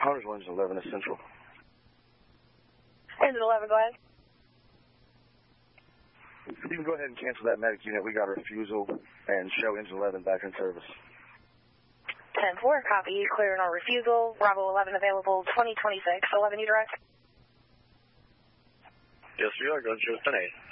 Huntersville, engine 11 is Central. Engine 11, go ahead. You can go ahead and cancel that medic unit. We got a refusal and show engine 11 back in service. 10-4, copy. Clear on refusal. Bravo 11 available, 2026. 11, you direct? Yes, we are. Go to 10-8.